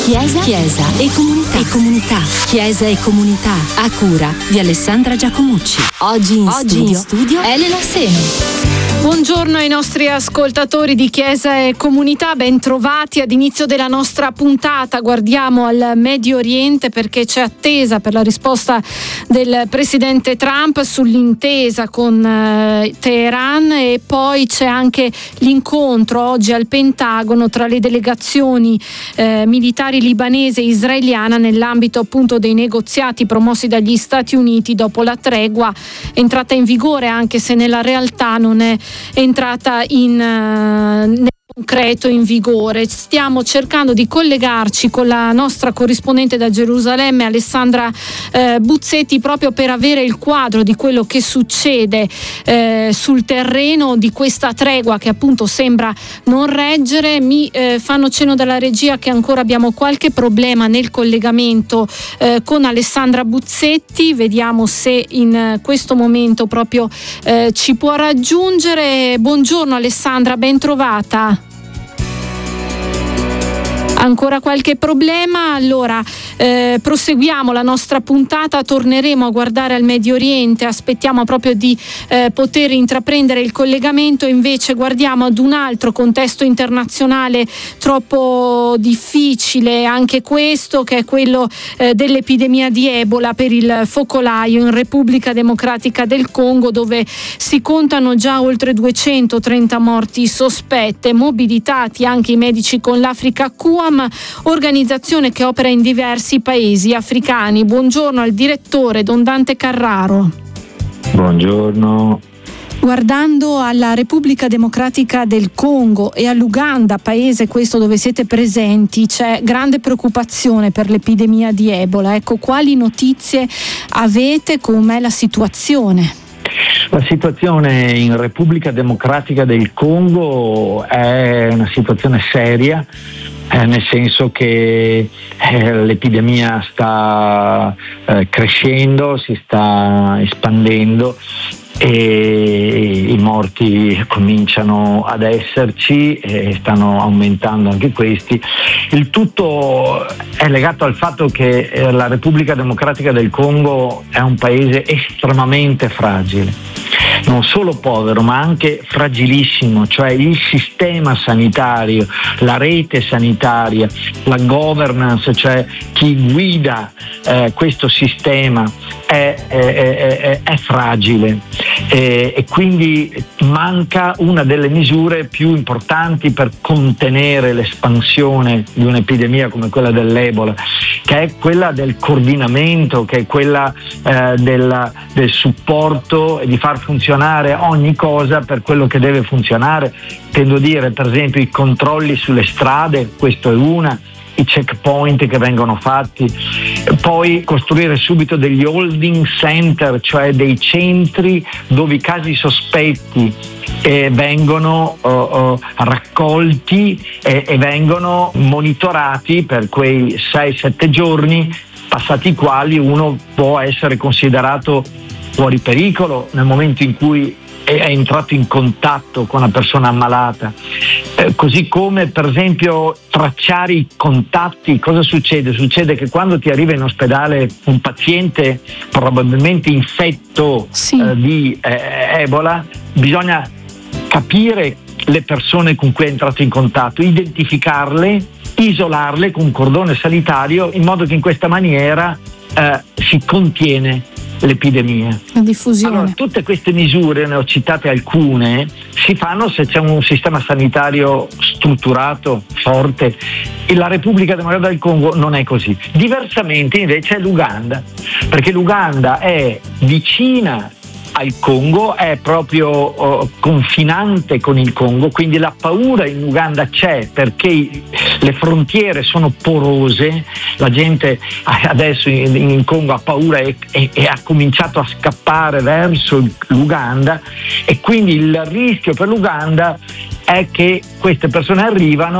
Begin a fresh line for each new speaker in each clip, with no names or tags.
Chiesa e comunità. Chiesa e comunità, a cura di Alessandra Giacomucci. Oggi in studio Elena Seno.
Buongiorno ai nostri ascoltatori di Chiesa e Comunità, ben trovati ad inizio della nostra puntata. Guardiamo al Medio Oriente perché c'è attesa per la risposta del presidente Trump sull'intesa con Teheran, e poi c'è anche l'incontro oggi al Pentagono tra le delegazioni militari libanese e israeliana nell'ambito appunto dei negoziati promossi dagli Stati Uniti dopo la tregua entrata in vigore, anche se nella realtà non è entrata nel concreto in vigore. Stiamo cercando di collegarci con la nostra corrispondente da Gerusalemme, Alessandra Buzzetti, proprio per avere il quadro di quello che succede sul terreno di questa tregua che appunto sembra non reggere. Mi fanno cenno dalla regia che ancora abbiamo qualche problema nel collegamento con Alessandra Buzzetti. Vediamo se in questo momento proprio ci può raggiungere. Buongiorno Alessandra, ben trovata. Ancora qualche problema? Allora proseguiamo la nostra puntata, torneremo a guardare al Medio Oriente, aspettiamo proprio di poter intraprendere il collegamento, invece guardiamo ad un altro contesto internazionale troppo difficile, anche questo, che è quello dell'epidemia di Ebola per il focolaio in Repubblica Democratica del Congo, dove si contano già oltre 230 morti sospette, mobilitati anche i medici con l'Africa QAM, organizzazione che opera in diversi paesi africani. Buongiorno al direttore Don Dante Carraro.
Buongiorno.
Guardando alla Repubblica Democratica del Congo e all'Uganda, paese questo dove siete presenti, c'è grande preoccupazione per l'epidemia di Ebola. Ecco, quali notizie avete? Com'è la situazione?
La situazione in Repubblica Democratica del Congo è una situazione seria, nel senso che l'epidemia sta crescendo, si sta espandendo e i morti cominciano ad esserci e stanno aumentando anche questi. Il tutto è legato al fatto che la Repubblica Democratica del Congo è un paese estremamente fragile, non solo povero ma anche fragilissimo, cioè il sistema sanitario, la rete sanitaria, la governance, cioè chi guida questo sistema è fragile e quindi manca una delle misure più importanti per contenere l'espansione di un'epidemia come quella dell'Ebola, che è quella del coordinamento, che è quella del supporto e di far funzionare ogni cosa per quello che deve funzionare. Intendo dire, per esempio, i controlli sulle strade, questo è una, i checkpoint che vengono fatti, poi costruire subito degli holding center, cioè dei centri dove i casi sospetti vengono raccolti e vengono monitorati per quei 6-7 giorni, passati i quali uno può essere considerato fuori pericolo nel momento in cui è entrato in contatto con una persona ammalata. Così come per esempio tracciare i contatti. Cosa succede? Succede che quando ti arriva in ospedale un paziente probabilmente infetto di Ebola, bisogna capire le persone con cui è entrato in contatto, identificarle, isolarle con un cordone sanitario, in modo che in questa maniera si contiene l'epidemia.
La diffusione.
Allora, tutte queste misure, ne ho citate alcune, si fanno se c'è un sistema sanitario strutturato, forte, e la Repubblica Democratica del Congo non è così. Diversamente invece è l'Uganda, perché l'Uganda è vicina al Congo, è proprio confinante con il Congo, quindi la paura in Uganda c'è perché le frontiere sono porose, la gente adesso in Congo ha paura e ha cominciato a scappare verso l'Uganda, e quindi il rischio per l'Uganda è che queste persone arrivano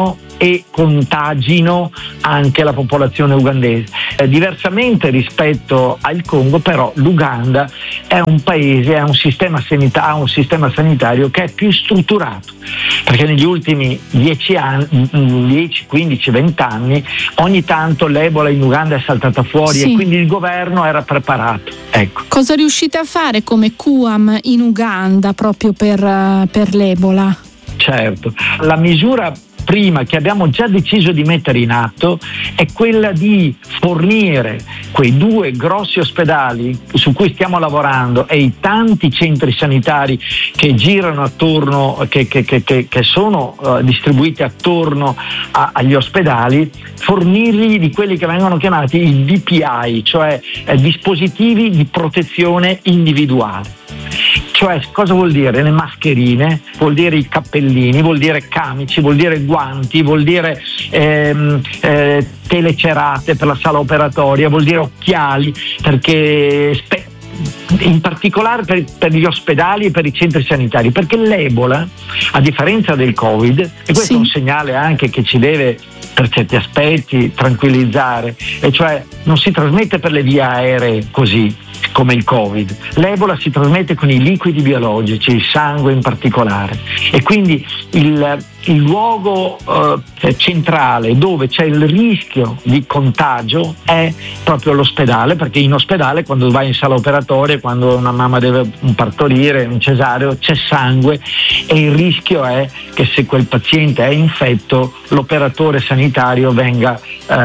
e contagino anche la popolazione ugandese. Diversamente rispetto al Congo, però, l'Uganda è un paese, ha un sistema sanitario che è più strutturato, perché negli ultimi 10 anni, 15, 20 anni, ogni tanto l'Ebola in Uganda è saltata fuori, sì, e quindi il governo era preparato. Ecco.
Cosa riuscite a fare come QAM in Uganda proprio per l'Ebola?
Certo, la misura prima che abbiamo già deciso di mettere in atto è quella di fornire quei 2 grossi ospedali su cui stiamo lavorando e i tanti centri sanitari che girano attorno, che sono distribuiti attorno agli ospedali, fornirgli di quelli che vengono chiamati i DPI, cioè dispositivi di protezione individuale. Cioè, cosa vuol dire? Le mascherine, vuol dire i cappellini, vuol dire camici, vuol dire guanti, vuol dire telecerate per la sala operatoria, vuol dire occhiali, perché in particolare per gli ospedali e per i centri sanitari, perché l'Ebola, a differenza del Covid, e questo sì, è un segnale anche che ci deve per certi aspetti tranquillizzare, e cioè non si trasmette per le vie aeree così come il Covid. L'Ebola si trasmette con i liquidi biologici, il sangue in particolare, e quindi il luogo centrale dove c'è il rischio di contagio è proprio l'ospedale, perché in ospedale, quando vai in sala operatoria, quando una mamma deve partorire un cesareo, c'è sangue, e il rischio è che se quel paziente è infetto l'operatore sanitario venga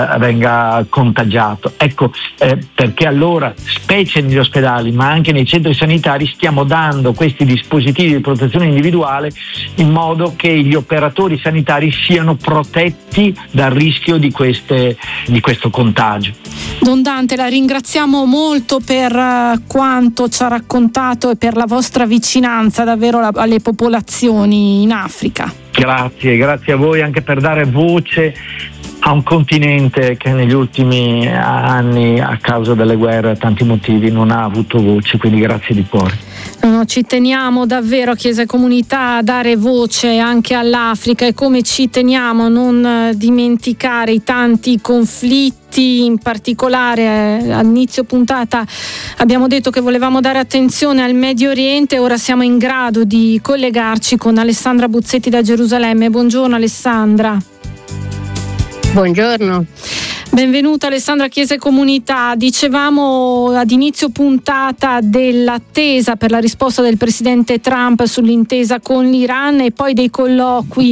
contagiato. Ecco perché allora, specie negli ospedali ma anche nei centri sanitari, stiamo dando questi dispositivi di protezione individuale in modo che gli operatori sanitari siano protetti dal rischio di questo contagio.
Don Dante, la ringraziamo molto per quanto ci ha raccontato e per la vostra vicinanza davvero alle popolazioni in Africa.
Grazie a voi anche per dare voce a un continente che negli ultimi anni, a causa delle guerre, a tanti motivi, non ha avuto voce, quindi grazie di cuore.
No, ci teniamo davvero, Chiesa e Comunità, a dare voce anche all'Africa, e come ci teniamo a non dimenticare i tanti conflitti. In particolare all'inizio puntata abbiamo detto che volevamo dare attenzione al Medio Oriente. Ora siamo in grado di collegarci con Alessandra Buzzetti da Gerusalemme. Buongiorno Alessandra.
Buongiorno.
Benvenuta Alessandra, Chiesa e Comunità. Dicevamo ad inizio puntata dell'attesa per la risposta del presidente Trump sull'intesa con l'Iran, e poi dei colloqui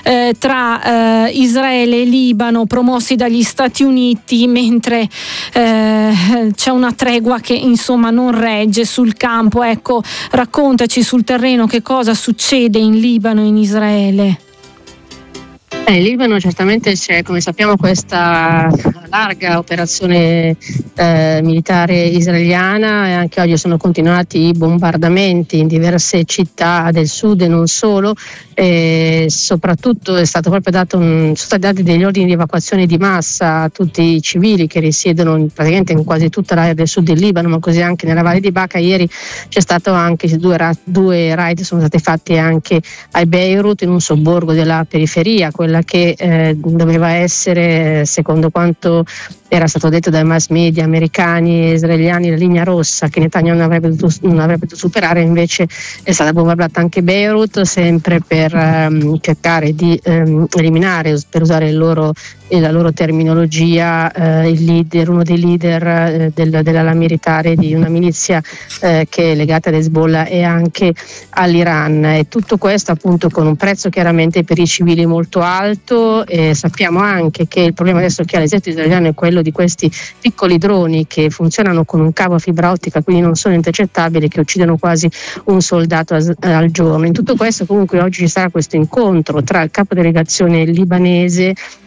tra Israele e Libano promossi dagli Stati Uniti, mentre c'è una tregua che insomma non regge sul campo. Ecco, raccontaci sul terreno che cosa succede in Libano e in Israele.
In Libano certamente c'è, come sappiamo, questa larga operazione militare israeliana, e anche oggi sono continuati i bombardamenti in diverse città del sud e non solo, e soprattutto è stato proprio sono stati dati degli ordini di evacuazione di massa a tutti i civili che risiedono praticamente in quasi tutta l'area del sud del Libano, ma così anche nella Valle di Baca. Ieri c'è stato anche due raid sono stati fatti anche a Beirut, in un sobborgo della periferia, quella che doveva essere, secondo quanto era stato detto dai mass media americani e israeliani, la linea rossa che Netanyahu non avrebbe dovuto superare. Invece è stata bombardata anche Beirut, sempre per cercare di eliminare, per usare la loro terminologia, uno dei leader dell'ala militare di una milizia che è legata ad Hezbollah e anche all'Iran. E tutto questo appunto con un prezzo chiaramente per i civili molto alto. Sappiamo anche che il problema adesso che ha l'esercito israeliano è quello di questi piccoli droni che funzionano con un cavo a fibra ottica, quindi non sono intercettabili, che uccidono quasi un soldato al giorno. In tutto questo comunque oggi ci sarà questo incontro tra il capo delegazione libanese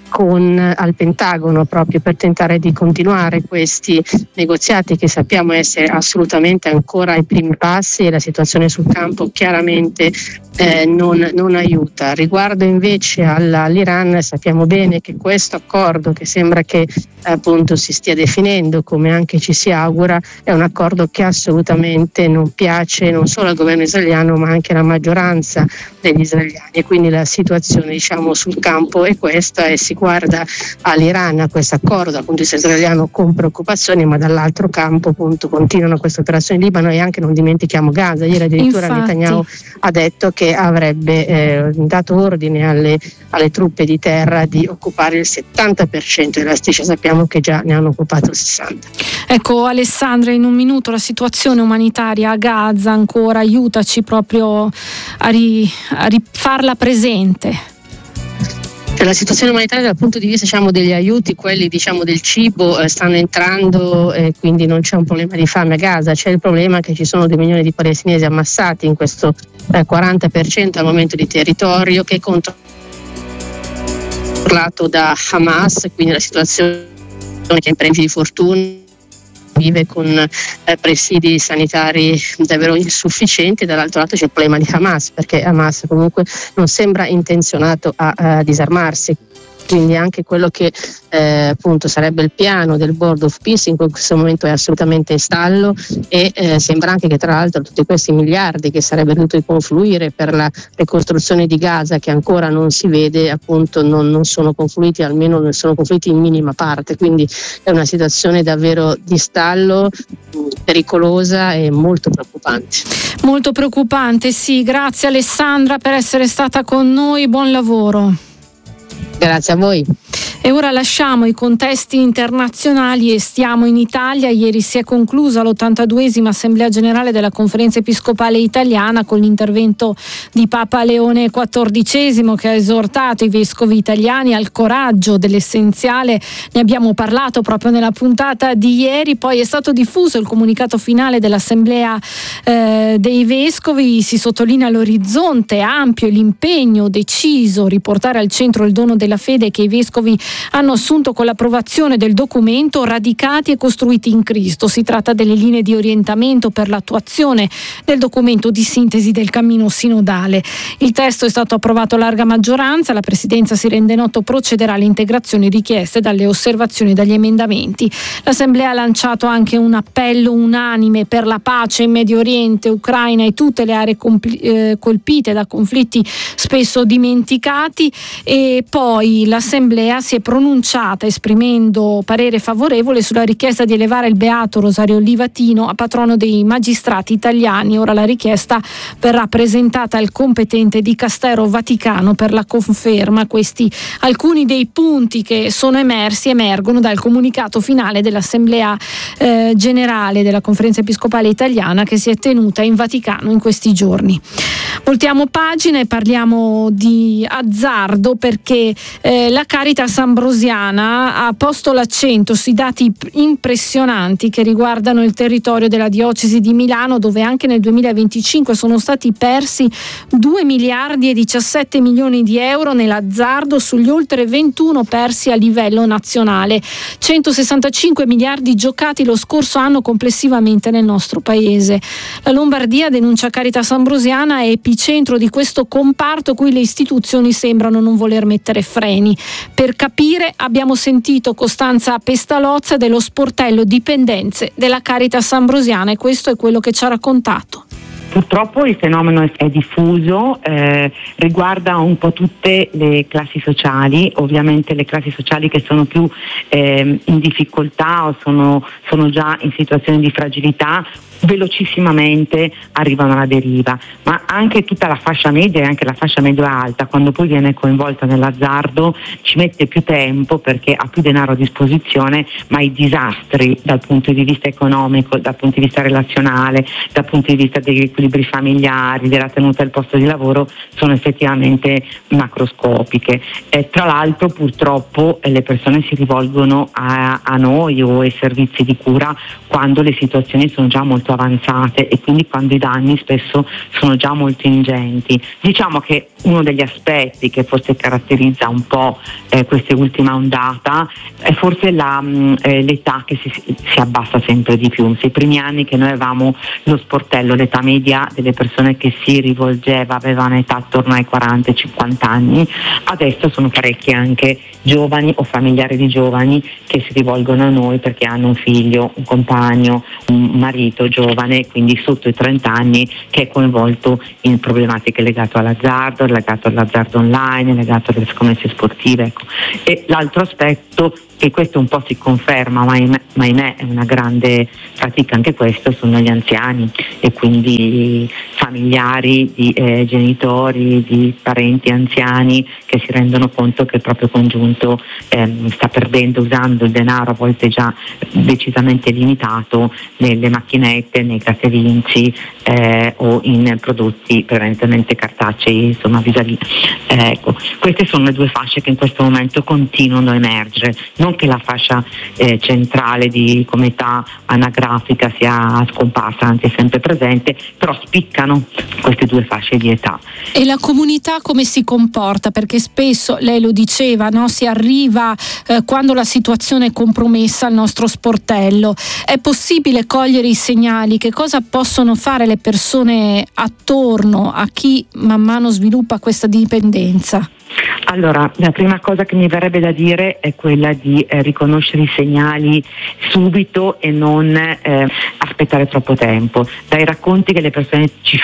al Pentagono, proprio per tentare di continuare questi negoziati che sappiamo essere assolutamente ancora ai primi passi, e la situazione sul campo chiaramente non aiuta. Riguardo invece all'Iran, sappiamo bene che questo accordo, che sembra che appunto si stia definendo, come anche ci si augura, è un accordo che assolutamente non piace non solo al governo israeliano ma anche alla maggioranza degli israeliani, e quindi la situazione, diciamo, sul campo è questa, e si guarda all'Iran, a questo accordo dal punto di vista israeliano con preoccupazione, ma dall'altro campo appunto continuano queste operazioni in Libano, e anche non dimentichiamo Gaza. Ieri addirittura Netanyahu ha detto che avrebbe dato ordine alle truppe di terra di occupare il 70% della striscia, sappiamo che già ne hanno occupato il 60%.
Ecco Alessandra, in un minuto la situazione umanitaria a Gaza ancora, aiutaci proprio a rifarla presente.
La situazione umanitaria dal punto di vista, diciamo, degli aiuti, quelli, diciamo, del cibo, stanno entrando, quindi non c'è un problema di fame a Gaza. C'è il problema che ci sono 2 milioni di palestinesi ammassati in questo 40% al momento di territorio, che è controllato da Hamas, quindi la situazione che imprende di fortuna vive con presidi sanitari davvero insufficienti. Dall'altro lato c'è il problema di Hamas, perché Hamas comunque non sembra intenzionato a disarmarsi. Quindi anche quello che appunto sarebbe il piano del Board of Peace in questo momento è assolutamente in stallo, e sembra anche che tra l'altro tutti questi miliardi che sarebbero dovuti confluire per la ricostruzione di Gaza, che ancora non si vede, appunto non sono confluiti, almeno non sono confluiti in minima parte. Quindi è una situazione davvero di stallo, pericolosa e molto preoccupante.
Molto preoccupante, sì. Grazie Alessandra per essere stata con noi, buon lavoro.
Grazie a voi.
E ora lasciamo i contesti internazionali e stiamo in Italia. Ieri si è conclusa l'82esima Assemblea Generale della Conferenza Episcopale Italiana con l'intervento di Papa Leone XIV, che ha esortato i vescovi italiani al coraggio dell'essenziale. Ne abbiamo parlato proprio nella puntata di ieri. Poi è stato diffuso il comunicato finale dell'Assemblea dei vescovi. Si sottolinea l'orizzonte ampio e l'impegno deciso a riportare al centro il dono della fede che i vescovi hanno assunto con l'approvazione del documento Radicati e costruiti in Cristo. Si tratta delle linee di orientamento per l'attuazione del documento di sintesi del cammino sinodale. Il testo è stato approvato a larga maggioranza. La Presidenza, si rende noto, procederà alle integrazioni richieste dalle osservazioni e dagli emendamenti. L'Assemblea ha lanciato anche un appello unanime per la pace in Medio Oriente, Ucraina e tutte le aree colpite da conflitti spesso dimenticati. E poi l'Assemblea si è pronunciata esprimendo parere favorevole sulla richiesta di elevare il Beato Rosario Livatino a patrono dei magistrati italiani. Ora la richiesta verrà presentata al competente dicastero Vaticano per la conferma. Questi alcuni dei punti che sono emergono dal comunicato finale dell'Assemblea Generale della Conferenza Episcopale Italiana, che si è tenuta in Vaticano in questi giorni. Voltiamo pagina e parliamo di azzardo, perché la Caritas Ambrosiana ha posto l'accento sui dati impressionanti che riguardano il territorio della diocesi di Milano, dove anche nel 2025 sono stati persi 2 miliardi e 17 milioni di euro nell'azzardo sugli oltre 21 persi a livello nazionale. 165 miliardi giocati lo scorso anno complessivamente nel nostro paese. La Lombardia, denuncia Caritas Ambrosiana, è epicentro di questo comparto cui le istituzioni sembrano non voler mettere freni. Per capire abbiamo sentito Costanza Pestalozza dello sportello Dipendenze della Caritas Ambrosiana, e questo è quello che ci ha raccontato.
Purtroppo il fenomeno è diffuso, riguarda un po' tutte le classi sociali, ovviamente le classi sociali che sono più in difficoltà o sono già in situazioni di fragilità, velocissimamente arrivano alla deriva, ma anche tutta la fascia media e anche la fascia medio-alta, quando poi viene coinvolta nell'azzardo, ci mette più tempo perché ha più denaro a disposizione, ma i disastri dal punto di vista economico, dal punto di vista relazionale, dal punto di vista degli equilibri familiari, della tenuta del posto di lavoro, sono effettivamente macroscopiche. Tra l'altro purtroppo le persone si rivolgono a noi o ai servizi di cura quando le situazioni sono già molto molto avanzate e quindi quando i danni spesso sono già molto ingenti. Diciamo che uno degli aspetti che forse caratterizza un po' questa ultima ondata è forse l'età che si abbassa sempre di più. Nei primi anni che noi avevamo lo sportello, l'età media delle persone che si rivolgeva avevano età attorno ai 40-50 anni, adesso sono parecchi anche giovani o familiari di giovani che si rivolgono a noi perché hanno un figlio, un compagno, un marito giovane, quindi sotto i 30 anni, che è coinvolto in problematiche legate all'azzardo online, legato alle scommesse sportive. Ecco. E l'altro aspetto, che questo un po' si conferma, ma ahimè è una grande fatica anche questo, sono gli anziani e quindi familiari di genitori, di parenti anziani che si rendono conto che il proprio congiunto sta perdendo, usando il denaro a volte già decisamente limitato nelle macchinette, nei grattavinci o in prodotti prevalentemente cartacei, insomma vis-à-vis. Ecco, queste sono le due fasce che in questo momento continuano a emergere. Non che la fascia centrale come età anagrafica sia scomparsa, anzi è sempre presente, però spiccano queste due fasce di età.
E la comunità come si comporta? Perché spesso, lei lo diceva, no? Si arriva quando la situazione è compromessa al nostro sportello. È possibile cogliere i segnali? Che cosa possono fare le persone attorno a chi man mano sviluppa questa dipendenza?
Allora, la prima cosa che mi verrebbe da dire è quella di riconoscere i segnali subito e non aspettare troppo tempo. Dai racconti che le persone ci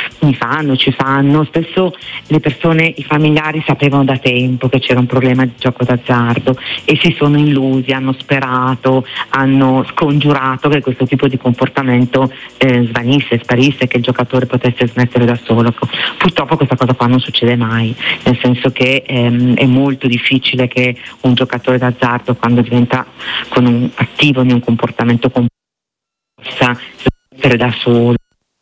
fanno, spesso le persone, i familiari sapevano da tempo che c'era un problema di gioco d'azzardo e si sono illusi, hanno sperato, hanno scongiurato che questo tipo di comportamento sparisse, che il giocatore potesse smettere da solo. Purtroppo questa cosa qua non succede mai, nel senso che è molto difficile che un giocatore d'azzardo, quando diventa attivo in un comportamento possa smettere da solo.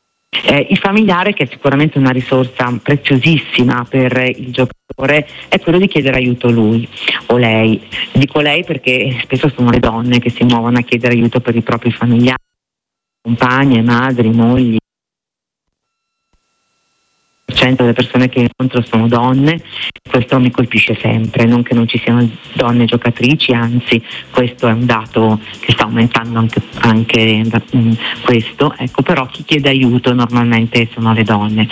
Il familiare, che è sicuramente una risorsa preziosissima per il giocatore, è quello di chiedere aiuto lui o lei. Dico lei perché spesso sono le donne che si muovono a chiedere aiuto per i propri familiari, compagne, madri, mogli. Delle persone che incontro sono donne, questo mi colpisce sempre, non che non ci siano donne giocatrici, anzi questo è un dato che sta aumentando anche questo, ecco, però chi chiede aiuto normalmente sono le donne.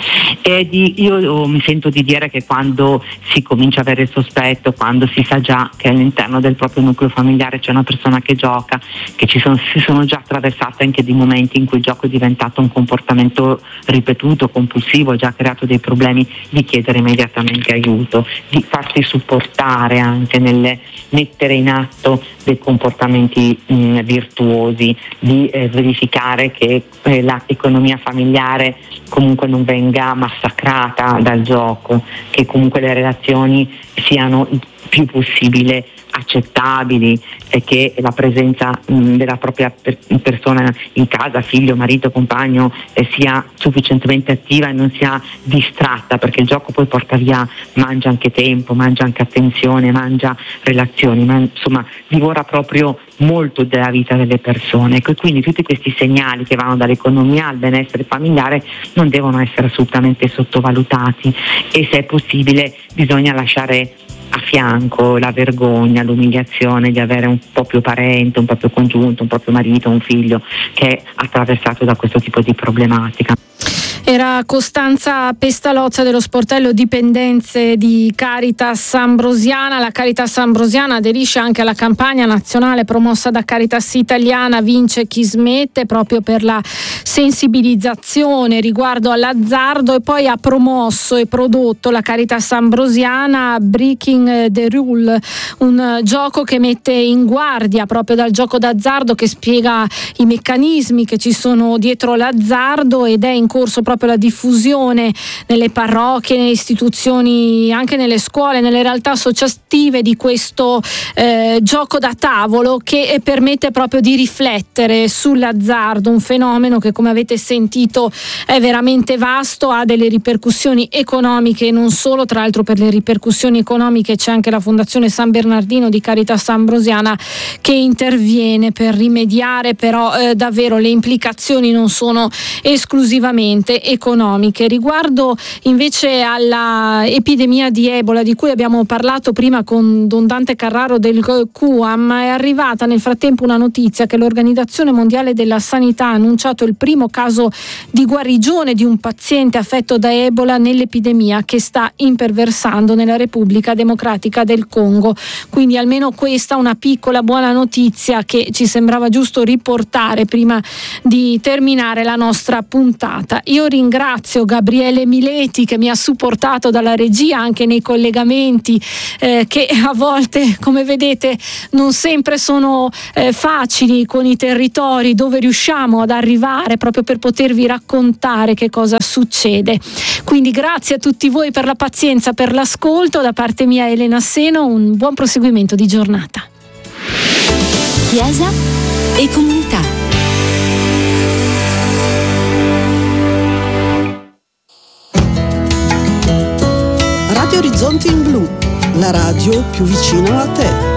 Io mi sento di dire che quando si comincia a avere il sospetto, quando si sa già che all'interno del proprio nucleo familiare c'è una persona che gioca, che si sono già attraversate anche dei momenti in cui il gioco è diventato un comportamento ripetuto, compulsivo, ha già creato dei problemi, di chiedere immediatamente aiuto, di farsi supportare anche nel mettere in atto dei comportamenti virtuosi, di verificare che l'economia familiare comunque non venga massacrata dal gioco, che comunque le relazioni siano il più possibile accettabili e che la presenza della propria persona in casa, figlio, marito, compagno, sia sufficientemente attiva e non sia distratta, perché il gioco poi porta via, mangia anche tempo, mangia anche attenzione, mangia relazioni, insomma divora proprio molto della vita delle persone. Ecco, quindi tutti questi segnali che vanno dall'economia al benessere familiare non devono essere assolutamente sottovalutati e, se è possibile, bisogna lasciare a fianco la vergogna, l'umiliazione di avere un proprio parente, un proprio congiunto, un proprio marito, un figlio che è attraversato da questo tipo di problematica.
Era Costanza Pestalozza dello sportello dipendenze di Caritas Ambrosiana. La Caritas Ambrosiana aderisce anche alla campagna nazionale promossa da Caritas Italiana Vince chi smette, proprio per la sensibilizzazione riguardo all'azzardo, e poi ha promosso e prodotto la Caritas Ambrosiana Breaking the Rule, un gioco che mette in guardia proprio dal gioco d'azzardo, che spiega i meccanismi che ci sono dietro l'azzardo, ed è in corso proprio proprio la diffusione nelle parrocchie, nelle istituzioni, anche nelle scuole, nelle realtà associative di questo gioco da tavolo che permette proprio di riflettere sull'azzardo, un fenomeno che, come avete sentito, è veramente vasto, ha delle ripercussioni economiche e non solo. Tra l'altro, per le ripercussioni economiche c'è anche la Fondazione San Bernardino di Caritas Ambrosiana che interviene per rimediare, però davvero le implicazioni non sono esclusivamente economiche. Riguardo invece alla epidemia di Ebola, di cui abbiamo parlato prima con Don Dante Carraro del QAM, è arrivata nel frattempo una notizia che l'Organizzazione Mondiale della Sanità ha annunciato il primo caso di guarigione di un paziente affetto da Ebola nell'epidemia che sta imperversando nella Repubblica Democratica del Congo. Quindi almeno questa una piccola buona notizia che ci sembrava giusto riportare prima di terminare la nostra puntata. Io ringrazio Gabriele Mileti che mi ha supportato dalla regia anche nei collegamenti che a volte, come vedete, non sempre sono facili con i territori dove riusciamo ad arrivare proprio per potervi raccontare che cosa succede. Quindi grazie a tutti voi per la pazienza, per l'ascolto. Da parte mia, Elena Seno, un buon proseguimento di giornata.
Chiesa e comunità.
Radio Orizzonti in Blu, la radio più vicina a te.